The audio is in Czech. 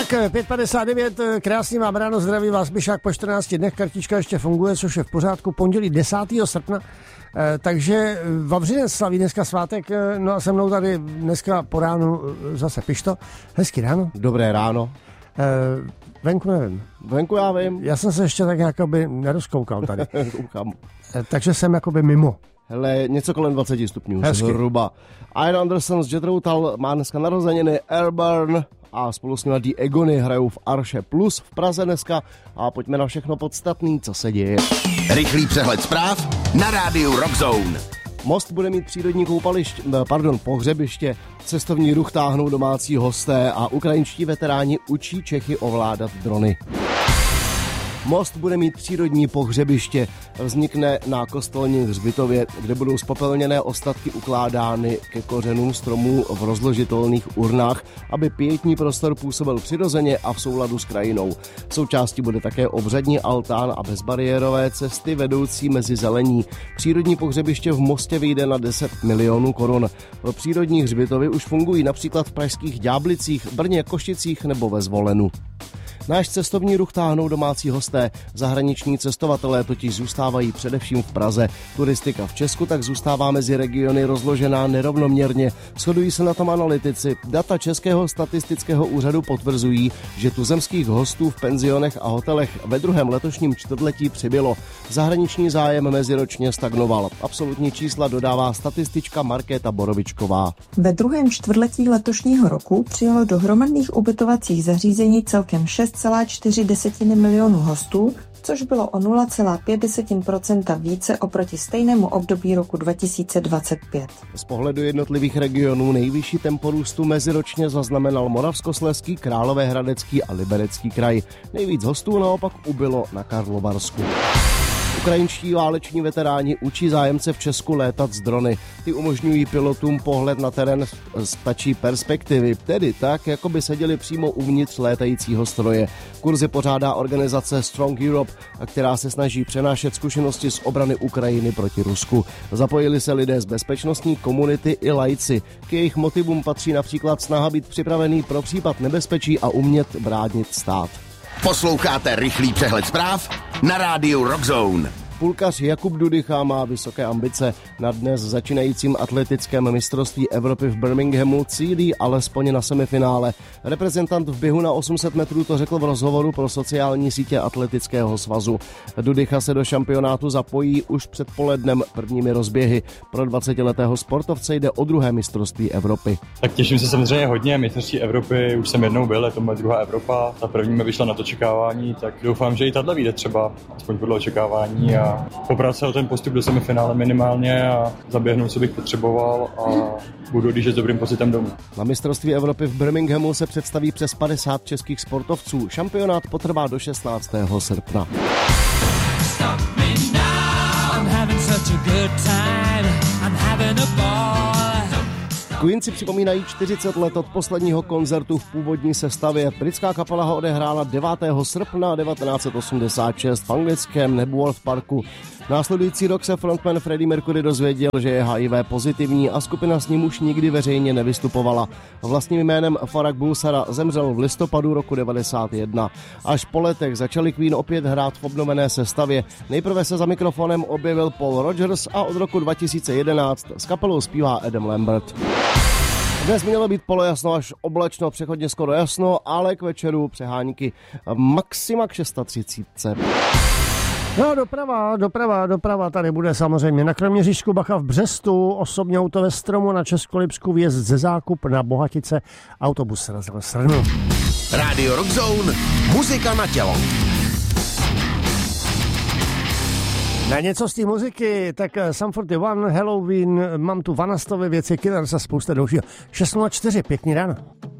Tak 5:59, krásný vám ráno, zdraví vás Byšák po 14 dnech, kartička ještě funguje, což je v pořádku, pondělí 10. srpna, takže Vavřinec slaví dneska svátek, no a se mnou tady dneska po ránu zase Pišto. Hezký ráno. Dobré ráno. Venku nevím. Venku já vím. Já jsem se ještě tak jakoby nerozkoukal tady. Koukám. Takže jsem jakoby mimo. Hele, něco kolem 20 stupňů. Hezky. Zhruba. Ian Anderson s Jethro Tull má dneska narozeniny, Airburn a spolu s ním The Agony hrajou v Arše Plus v Praze dneska a pojďme na všechno podstatný, co se děje. Rychlý přehled zpráv na rádiu Rockzone. Most bude mít přírodní pohřebiště, cestovní ruch táhnou domácí hosté a ukrajinští veteráni učí Čechy ovládat drony. Most bude mít přírodní pohřebiště, vznikne na kostelním hřbitově, kde budou zpopelněné ostatky ukládány ke kořenům stromů v rozložitelných urnách, aby pietní prostor působil přirozeně a v souladu s krajinou. Součástí bude také obřadní altán a bezbariérové cesty vedoucí mezi zelení. Přírodní pohřebiště v Mostě vyjde na 10 milionů korun. Přírodní hřbitovy už fungují například v pražských Ďáblicích, Brně, Košicích nebo ve Zvolenu. Náš cestovní ruch táhnou domácí hosté. Zahraniční cestovatelé totiž zůstávají především v Praze. Turistika v Česku tak zůstává mezi regiony rozložená nerovnoměrně. Shodují se na tom analytici. Data Českého statistického úřadu potvrzují, že tuzemských hostů v penzionech a hotelech ve druhém letošním čtvrtletí přibylo. Zahraniční zájem meziročně stagnoval. Absolutní čísla dodává statistička Markéta Borovičková. Ve druhém čtvrtletí letošního roku přijelo do hromadných ubytovacích zařízení celkem 6,4 milionu hostů, což bylo o 0,5% více oproti stejnému období roku 2025. Z pohledu jednotlivých regionů nejvyšší tempo růstu meziročně zaznamenal Moravskoslezský, Královéhradecký a Liberecký kraj. Nejvíc hostů naopak ubylo na Karlovarsku. Ukrajinští váleční veteráni učí zájemce v Česku létat z drony. Ty umožňují pilotům pohled na terén z ptačí perspektivy, tedy tak, jako by seděli přímo uvnitř létajícího stroje. Kurzy pořádá organizace Strong Europe, která se snaží přenášet zkušenosti z obrany Ukrajiny proti Rusku. Zapojili se lidé z bezpečnostní komunity i laici. K jejich motivům patří například snaha být připravený pro případ nebezpečí a umět bránit stát. Posloucháte rychlý přehled zpráv na rádiu Rockzone. Pulkař Jakub Dudycha má vysoké ambice. Na dnes začínajícím atletickém mistrovství Evropy v Birminghamu cílí alespoň na semifinále. Reprezentant v běhu na 800 metrů to řekl v rozhovoru pro sociální sítě Atletického svazu. Dudycha se do šampionátu zapojí už před polednem prvními rozběhy. Pro 20letého sportovce jde o druhé mistrovství Evropy. Tak těším se samozřejmě hodně. Mistrovství Evropy už jsem jednou byl, je to moje druhá Evropa. Ta první mi vyšla na to očekávání, tak doufám, že i tahle vyjde třeba aspoň podle očekávání a poprat se o ten postup do semifinále minimálně a zaběhnout, co bych potřeboval a budu odjíždět s dobrým pocitem domů. Na mistrovství Evropy v Birminghamu se představí přes 50 českých sportovců. Šampionát potrvá do 16. srpna. Queen si připomínají 40 let od posledního koncertu v původní sestavě. Britská kapela ho odehrála 9. srpna 1986 v anglickém Nebworth Parku. Následující rok se frontman Freddie Mercury dozvěděl, že je HIV pozitivní a skupina s ním už nikdy veřejně nevystupovala. Vlastním jménem Farag Bulsara zemřel v listopadu roku 1991. Až po letech začali Queen opět hrát v obnovené sestavě. Nejprve se za mikrofonem objevil Paul Rogers a od roku 2011 s kapelou zpívá Adam Lambert. Dnes mělo být polojasno až oblačno, přechodně skoro jasno, ale k večeru přehánky maxima k 630. No, doprava tady bude samozřejmě. Na Kroměřížsku Bacha v Břestu, osobní auto ve stromu, na Českolipsku vjezd ze Zákup, na Bohatice autobus srazil srnu. Radio Rockzone, muzika na tělo. Na něco z té muziky, tak Sum 41, Halloween, mám tu Vanastové věci, Killers a spousta dalšího. 6:04, pěkný ráno.